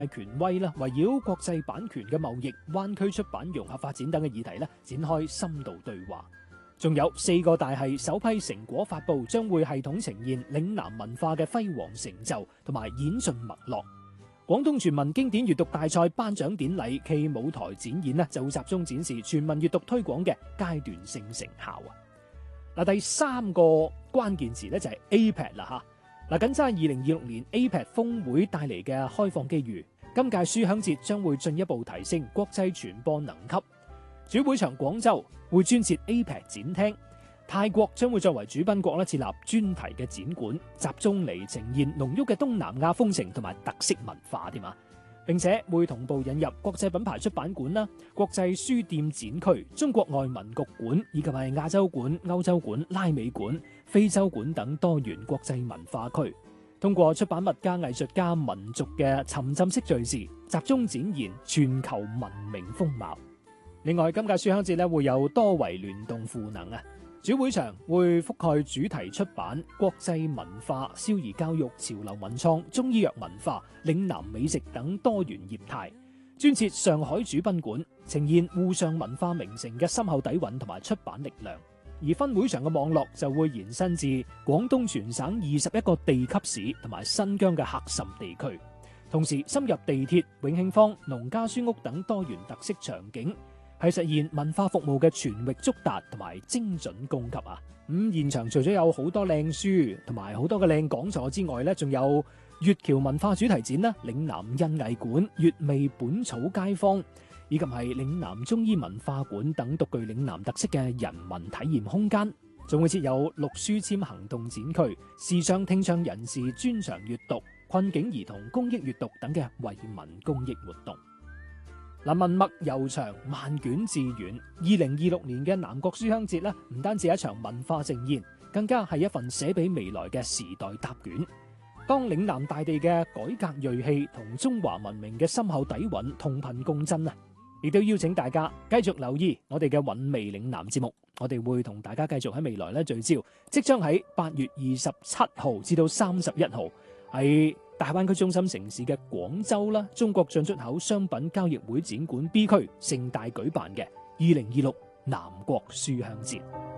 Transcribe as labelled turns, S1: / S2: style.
S1: 權威啦，圍繞國際版權嘅貿易、灣區出版融合發展等嘅議題咧，展開深度對話。仲有4個大系首批成果發布，將會系統呈現嶺南文化嘅輝煌成就同埋演進脈絡。廣東全民經典閱讀大賽頒獎典禮暨舞台展演呢，就會集中展示全民閱讀推廣嘅階段性成效啊！嗱，第3個關鍵詞咧就係 APEC 啦嚇。嗱，緊揸2026年 APEC 峰會帶嚟嘅開放機遇，今屆書香節將會進一步提升國際傳播能級。主會場廣州會專設 APEC 展廳，泰國將會作為主賓國咧設立專題嘅展館，集中嚟呈現濃郁嘅東南亞風情同埋特色文化添啊！並且會同步引入國際品牌出版館啦、國際書店展區、中國外文局館以及係亞洲館、歐洲館、拉美館、非洲館等多元國際文化區，通過出版物加藝術家民族嘅沉浸式敘事，集中展現全球文明風貌。另外，今屆書香節咧會有多維聯動賦能啊！主會場會覆蓋主題出版、國際文化、少兒教育、潮流文創、中醫藥文化、嶺南美食等多元業態，專設上海主賓館，呈現滬上文化名城嘅深厚底蘊同埋出版力量。而分會場嘅網絡就會延伸至廣東全省21個地級市同埋新疆嘅喀什地區，同時深入地鐵、永慶坊、農家書屋等多元特色場景，係實現文化服務嘅全域觸達同埋精準供給啊！現場除咗有好多靚書同埋好多嘅靚講座之外咧，仲有粵僑文化主題展啦、嶺南印藝館、粵味本草街坊，以及係嶺南中醫文化館等獨具嶺南特色嘅人文體驗空間，仲會設有錄書籤行動展區、視障聽障人士專場閱讀、困境兒童公益閱讀等嘅惠民公益活動。文墨悠長，萬卷自遠。2026年嘅南國書香節咧，唔單止係一場文化盛宴，更加係一份寫俾未來嘅時代答卷。當嶺南大地嘅改革銳氣同中華文明嘅深厚底蘊同頻共振啊！亦都邀請大家繼續留意我哋嘅韻味嶺南節目，我哋會同大家繼續喺未來聚焦，即將喺8月27號至到31號喺大灣區中心城市嘅廣州啦，中國進出口商品交易會展館 B 區盛大舉辦嘅2026南國書香節。